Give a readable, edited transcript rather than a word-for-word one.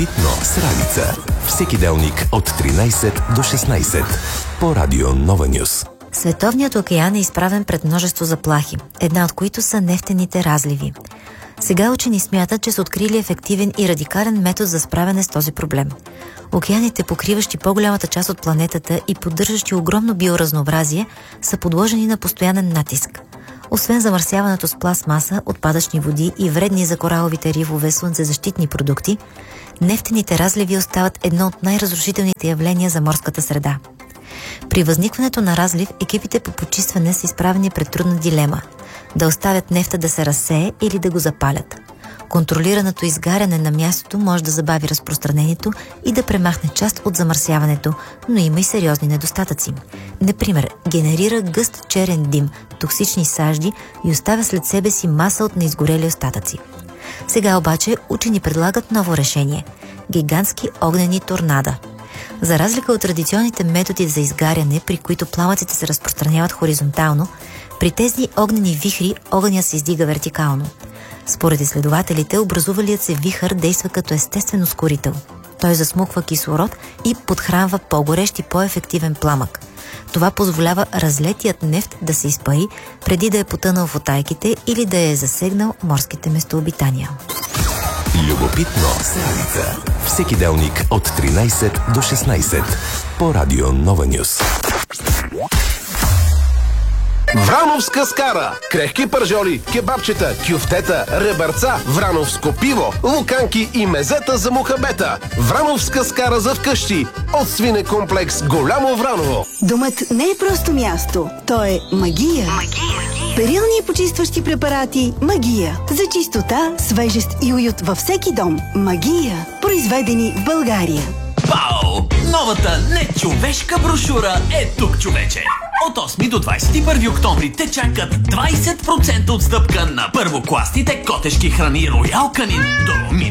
Любопитно с Ралица. Всеки делник от 13 до 16 по Радио Нова Нюс. Световният океан е изправен пред множество заплахи, една от които са нефтените разливи. Сега учени смятат, че са открили ефективен и радикален метод за справяне с този проблем. Океаните, покриващи по-голямата част от планетата и поддържащи огромно биоразнообразие, са подложени на постоянен натиск. Освен замърсяването с пластмаса, отпадъчни води и вредни за кораловите рифове слънцезащитни продукти, нефтените разливи остават едно от най-разрушителните явления за морската среда. При възникването на разлив, екипите по почистване са изправени пред трудна дилема – да оставят нефта да се разсее или да го запалят. Контролираното изгаряне на мястото може да забави разпространението и да премахне част от замърсяването, но има и сериозни недостатъци. Например, генерира гъст черен дим, токсични сажди и оставя след себе си маса от неизгорели остатъци. Сега обаче учени предлагат ново решение – гигантски огнени торнада. За разлика от традиционните методи за изгаряне, при които пламъците се разпространяват хоризонтално, при тези огнени вихри огънят се издига вертикално. Според изследователите, образувалият се вихър действа като естествен ускорител. Той засмуква кислород и подхранва по-горещ и по-ефективен пламък. Това позволява разлетият нефт да се изпари, преди да е потънал в утайките или да е засегнал морските местообитания. Любопитно с Ралица. Всеки делник от 13 до 16 по Радио Нова Нюс. Врановска скара, крехки пържоли, кебабчета, кюфтета, ребърца, врановско пиво, луканки и мезета за мухабета. Врановска скара за вкъщи от свинекомплекс Голямо Враново. Домът не е просто място, то е магия. Перилни и почистващи препарати Магия. За чистота, свежест и уют във всеки дом. Магия. Произведени в България. Пау! Новата нечовешка брошура е тук, човече! От 8 до 21 октомври те чакат 20% отстъпка на първокласните котешки храни Роял Канин до